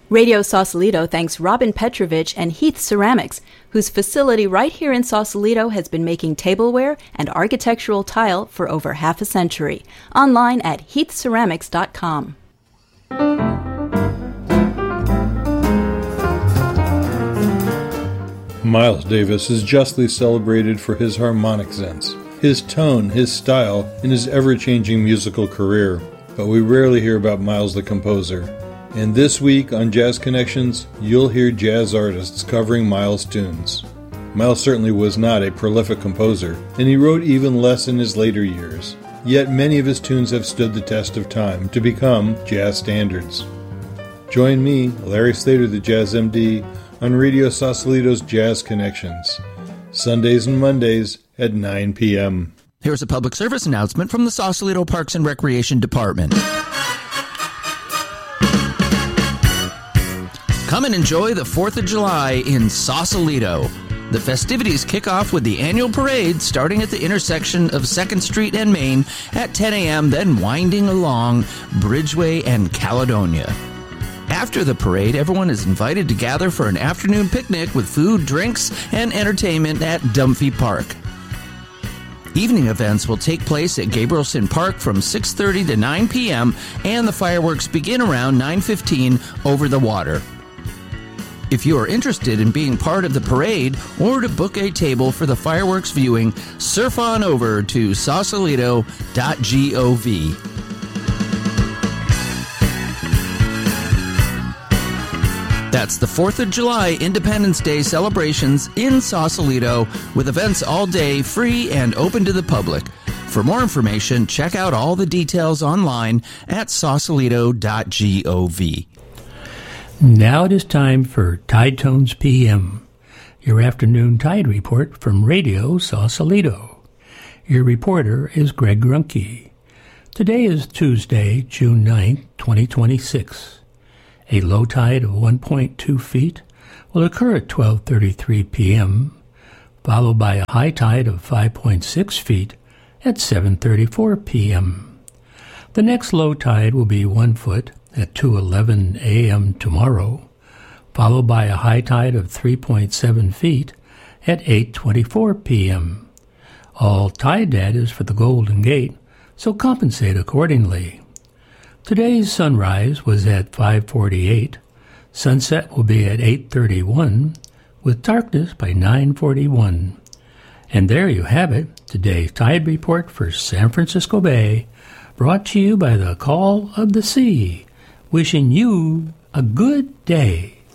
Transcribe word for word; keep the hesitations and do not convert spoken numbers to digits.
Radio Sausalito thanks Robin Petrovich and Heath Ceramics, whose facility right here in Sausalito has been making tableware and architectural tile for over half a century. Online at heath ceramics dot com. Miles Davis is justly celebrated for his harmonic sense, his tone, his style, and his ever-changing musical career. But we rarely hear about Miles the composer. And this week on Jazz Connections, you'll hear jazz artists covering Miles' tunes. Miles certainly was not a prolific composer, and he wrote even less in his later years. Yet many of his tunes have stood the test of time to become jazz standards. Join me, Larry Slater, the Jazz M D, on Radio Sausalito's Jazz Connections, Sundays and Mondays at nine p.m. Here's a public service announcement from the Sausalito Parks and Recreation Department. Come and enjoy the fourth of July in Sausalito. The festivities kick off with the annual parade starting at the intersection of second Street and Main at ten a.m., then winding along Bridgeway and Caledonia. After the parade, everyone is invited to gather for an afternoon picnic with food, drinks, and entertainment at Dunphy Park. Evening events will take place at Gabrielson Park from six thirty to nine p.m., and the fireworks begin around nine fifteen over the water. If you are interested in being part of the parade or to book a table for the fireworks viewing, surf on over to sausalito dot gov. That's the fourth of July Independence Day celebrations in Sausalito, with events all day, free and open to the public. For more information, check out all the details online at sausalito dot gov. Now it is time for Tide Tones P M, your afternoon tide report from Radio Sausalito. Your reporter is Greg Grunke. Today is Tuesday, June ninth, twenty twenty-six. A low tide of one point two feet will occur at twelve thirty-three p.m., followed by a high tide of five point six feet at seven thirty-four p.m. The next low tide will be one foot at two eleven a.m. tomorrow, followed by a high tide of three point seven feet at eight twenty-four p.m. All tide data is for the Golden Gate, so compensate accordingly. Today's sunrise was at five forty-eight. Sunset will be at eight thirty-one, with darkness by nine forty-one. And there you have it, today's tide report for San Francisco Bay, brought to you by the Call of the Sea. Wishing you a good day.